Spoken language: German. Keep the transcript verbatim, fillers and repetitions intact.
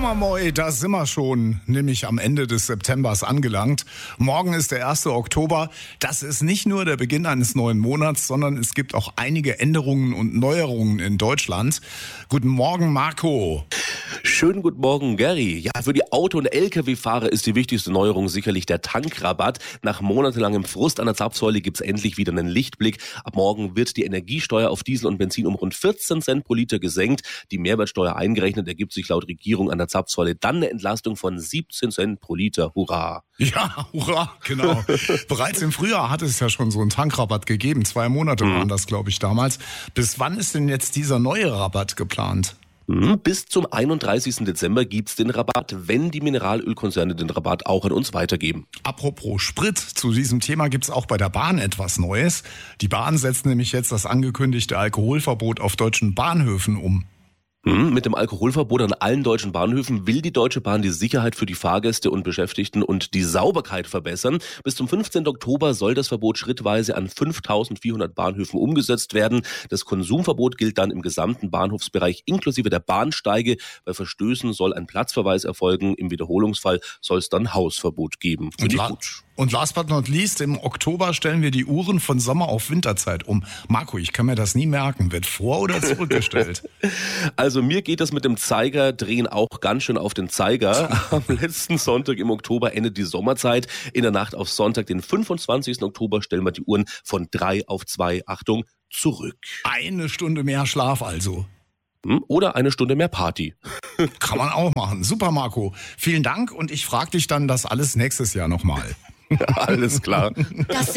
moi, moi, da sind wir schon, nämlich am Ende des Septembers angelangt. Morgen ist der erste Oktober. Das ist nicht nur der Beginn eines neuen Monats, sondern es gibt auch einige Änderungen und Neuerungen in Deutschland. Guten Morgen, Marco. Schönen guten Morgen, Gary. Ja, für die Auto- und L K W-Fahrer ist die wichtigste Neuerung sicherlich der Tankrabatt. Nach monatelangem Frust an der Zapfsäule gibt's endlich wieder einen Lichtblick. Ab morgen wird die Energiesteuer auf Diesel und Benzin um rund vierzehn Cent pro Liter gesenkt. Die Mehrwertsteuer eingerechnet ergibt sich laut Regierung an der Zapfsäule dann eine Entlastung von siebzehn Cent pro Liter. Hurra! Ja, hurra, genau. Bereits im Frühjahr hat es ja schon so einen Tankrabatt gegeben. Zwei Monate waren das, glaube ich, damals. Bis wann ist denn jetzt dieser neue Rabatt geplant? Bis zum einunddreißigsten Dezember gibt's den Rabatt, wenn die Mineralölkonzerne den Rabatt auch an uns weitergeben. Apropos Sprit, zu diesem Thema gibt's auch bei der Bahn etwas Neues. Die Bahn setzt nämlich jetzt das angekündigte Alkoholverbot auf deutschen Bahnhöfen um. Mit dem Alkoholverbot an allen deutschen Bahnhöfen will die Deutsche Bahn die Sicherheit für die Fahrgäste und Beschäftigten und die Sauberkeit verbessern. Bis zum fünfzehnten Oktober soll das Verbot schrittweise an fünftausendvierhundert Bahnhöfen umgesetzt werden. Das Konsumverbot gilt dann im gesamten Bahnhofsbereich inklusive der Bahnsteige. Bei Verstößen soll ein Platzverweis erfolgen. Im Wiederholungsfall soll es dann Hausverbot geben. Finde ich gut. Und last but not least, im Oktober stellen wir die Uhren von Sommer- auf Winterzeit um. Marco, ich kann mir das nie merken. Wird vor- oder zurückgestellt? Also mir geht das mit dem Zeiger drehen auch ganz schön auf den Zeiger. Am letzten Sonntag im Oktober endet die Sommerzeit. In der Nacht auf Sonntag, den fünfundzwanzigsten Oktober, stellen wir die Uhren von drei auf zwei, Achtung, zurück. Eine Stunde mehr Schlaf also. Oder eine Stunde mehr Party. Kann man auch machen. Super, Marco. Vielen Dank und ich frage dich dann das alles nächstes Jahr nochmal. Alles klar. Das